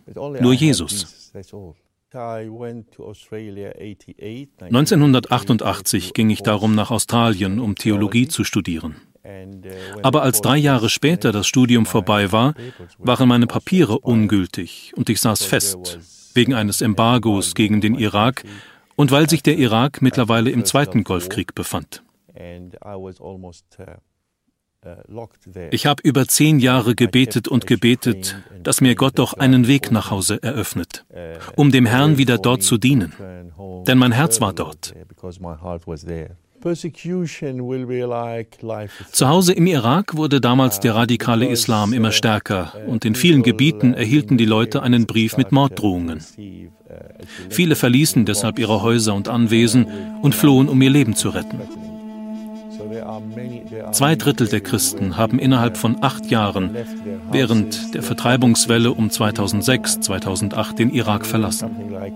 nur Jesus. 1988 ging ich darum nach Australien, um Theologie zu studieren. Aber als 3 Jahre später das Studium vorbei war, waren meine Papiere ungültig und ich saß fest, wegen eines Embargos gegen den Irak und weil sich der Irak mittlerweile im Zweiten Golfkrieg befand. Ich habe über 10 Jahre gebetet und gebetet, dass mir Gott doch einen Weg nach Hause eröffnet, um dem Herrn wieder dort zu dienen. Denn mein Herz war dort. Zu Hause im Irak wurde damals der radikale Islam immer stärker und in vielen Gebieten erhielten die Leute einen Brief mit Morddrohungen. Viele verließen deshalb ihre Häuser und Anwesen und flohen, um ihr Leben zu retten. 2/3 der Christen haben innerhalb von 8 Jahren während der Vertreibungswelle um 2006, 2008 den Irak verlassen.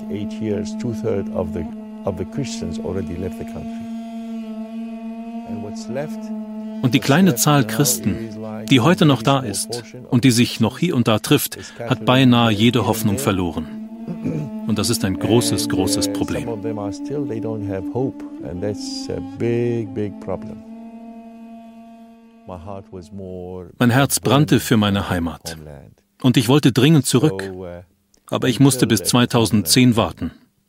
Und die kleine Zahl Christen, die heute noch da ist und die sich noch hier und da trifft, hat beinahe jede Hoffnung verloren. Und das ist ein großes, großes Problem. Mein Herz brannte für meine Heimat. Und ich wollte dringend zurück. Aber ich musste bis 2010 warten.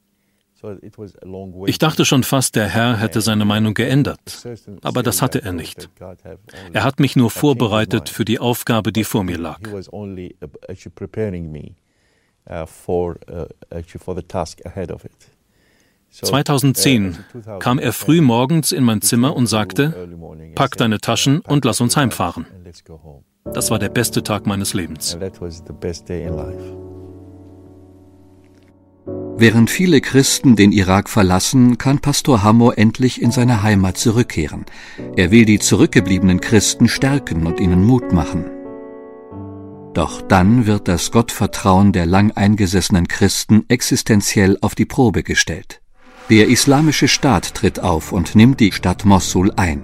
Ich dachte schon fast, der Herr hätte seine Meinung geändert. Aber das hatte er nicht. Er hat mich nur vorbereitet für die Aufgabe, die vor mir lag. 2010 kam er früh morgens in mein Zimmer und sagte, pack deine Taschen und lass uns heimfahren. Das war der beste Tag meines Lebens. Während viele Christen den Irak verlassen, kann Pastor Hammo endlich in seine Heimat zurückkehren. Er will die zurückgebliebenen Christen stärken und ihnen Mut machen. Doch dann wird das Gottvertrauen der lang eingesessenen Christen existenziell auf die Probe gestellt. Der Islamische Staat tritt auf und nimmt die Stadt Mossul ein.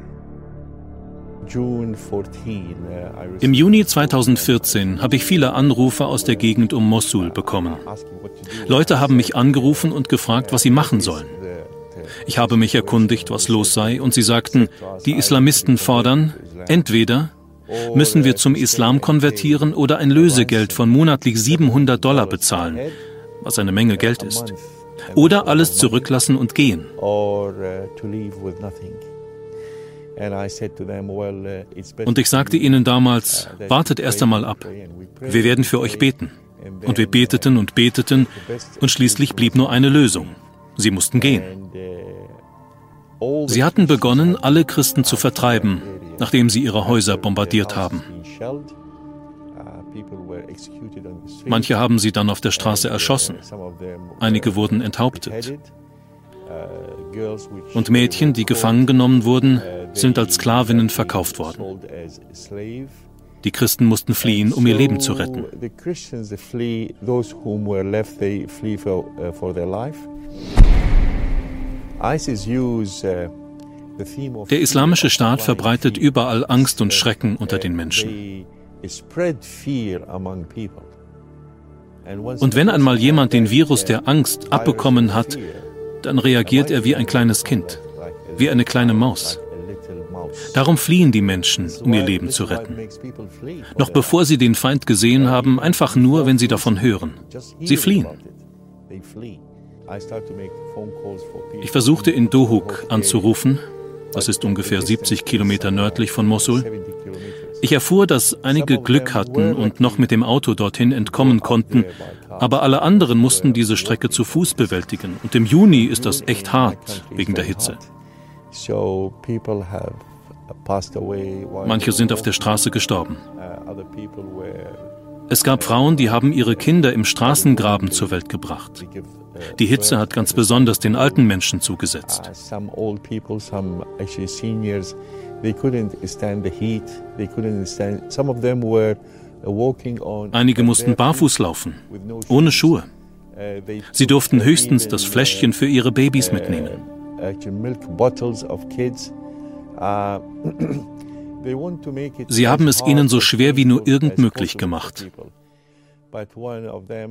Im Juni 2014 habe ich viele Anrufe aus der Gegend um Mossul bekommen. Leute haben mich angerufen und gefragt, was sie machen sollen. Ich habe mich erkundigt, was los sei, und sie sagten, die Islamisten fordern, entweder müssen wir zum Islam konvertieren oder ein Lösegeld von monatlich $700 bezahlen, was eine Menge Geld ist. Oder alles zurücklassen und gehen. Und ich sagte ihnen damals, wartet erst einmal ab. Wir werden für euch beten. Und wir beteten und beteten und schließlich blieb nur eine Lösung. Sie mussten gehen. Sie hatten begonnen, alle Christen zu vertreiben, nachdem sie ihre Häuser bombardiert haben. Manche haben sie dann auf der Straße erschossen. Einige wurden enthauptet. Und Mädchen, die gefangen genommen wurden, sind als Sklavinnen verkauft worden. Die Christen mussten fliehen, um ihr Leben zu retten. Der Islamische Staat verbreitet überall Angst und Schrecken unter den Menschen. Und wenn einmal jemand den Virus der Angst abbekommen hat, dann reagiert er wie ein kleines Kind, wie eine kleine Maus. Darum fliehen die Menschen, um ihr Leben zu retten. Noch bevor sie den Feind gesehen haben, einfach nur, wenn sie davon hören. Sie fliehen. Ich versuchte in Dohuk anzurufen, das ist ungefähr 70 Kilometer nördlich von Mossul. Ich erfuhr, dass einige Glück hatten und noch mit dem Auto dorthin entkommen konnten, aber alle anderen mussten diese Strecke zu Fuß bewältigen. Und im Juni ist das echt hart, wegen der Hitze. Manche sind auf der Straße gestorben. Es gab Frauen, die haben ihre Kinder im Straßengraben zur Welt gebracht. Die Hitze hat ganz besonders den alten Menschen zugesetzt. Einige mussten barfuß laufen, ohne Schuhe. Sie durften höchstens das Fläschchen für ihre Babys mitnehmen. Sie haben es ihnen so schwer wie nur irgend möglich gemacht.